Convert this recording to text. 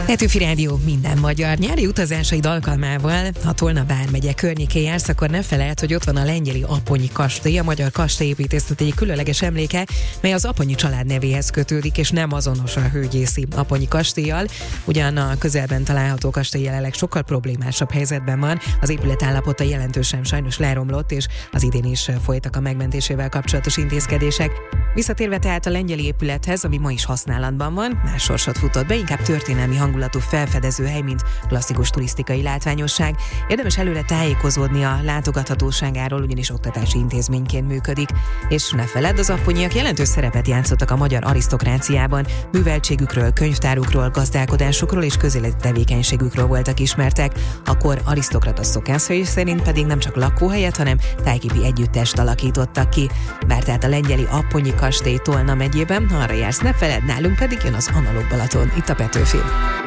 Petőfi Rádió minden magyar nyári utazásaid alkalmával, ha Tolna vármegye környékén jársz, akkor ne feledd, hogy ott van a lengyeli Aponyi kastély, a magyar kastélyépítészet egyik különleges emléke, mely az Aponyi család nevéhez kötődik, és nem azonos a hőgyészi Aponyi kastélyjal. Ugyan a közelben található kastély jelenleg sokkal problémásabb helyzetben van, az épület állapota jelentősen sajnos leromlott, és az idén is folytak a megmentésével kapcsolatos intézkedések. Visszatérve tehát a lengyeli épülethez, ami ma is használatban van, más sorsot futott be, inkább történelmi hangulatú felfedező hely, mint klasszikus turisztikai látványosság. Érdemes előre tájékozódni a látogathatóságáról, ugyanis oktatási intézményként működik. És ne feledd, az aponyiak jelentős szerepet játszottak a magyar arisztokráciában, műveltségükről, könyvtárukról, gazdálkodásukról és közéleti tevékenységükről voltak ismertek. Akkor arisztokrata szokászai szerint pedig nem csak lakóhelyet, hanem tájképi együttest alakítottak ki. Bár tehát a lengyeli Aponyi kastély Tolna megyében, ha arra jársz, ne feledd, nálunk pedig jön az Analóg Balaton, itt a Petőfin.